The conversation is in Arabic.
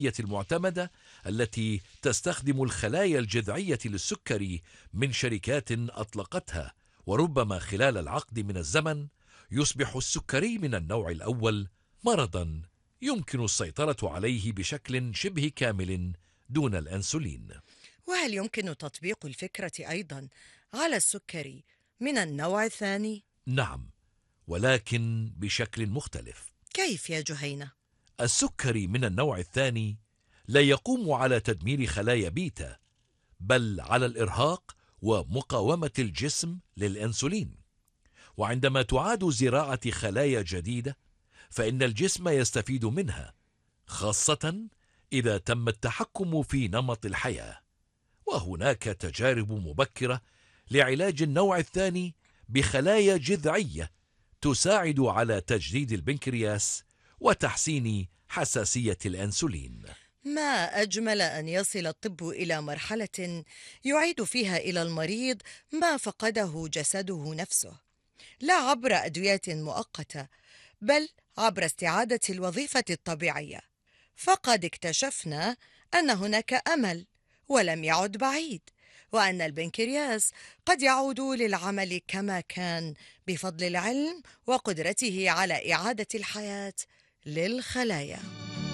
المعتمدة التي تستخدم الخلايا الجذعية للسكري من شركات أطلقتها، وربما خلال العقد من الزمن يصبح السكري من النوع الأول مرضا يمكن السيطرة عليه بشكل شبه كامل دون الأنسولين. وهل يمكن تطبيق الفكرة أيضا على السكري من النوع الثاني؟ نعم، ولكن بشكل مختلف. كيف يا جهينة؟ السكري من النوع الثاني لا يقوم على تدمير خلايا بيتا، بل على الإرهاق ومقاومة الجسم للأنسولين. وعندما تعاد زراعة خلايا جديدة فإن الجسم يستفيد منها، خاصة إذا تم التحكم في نمط الحياة. وهناك تجارب مبكرة لعلاج النوع الثاني بخلايا جذعية تساعد على تجديد البنكرياس وتحسين حساسية الأنسولين. ما أجمل أن يصل الطب إلى مرحلة يعيد فيها إلى المريض ما فقده جسده نفسه، لا عبر أدوية مؤقتة، بل عبر استعادة الوظيفة الطبيعية. فقد اكتشفنا أن هناك أمل ولم يعد بعيد، وأن البنكرياس قد يعود للعمل كما كان بفضل العلم وقدرته على إعادة الحياة للخلايا.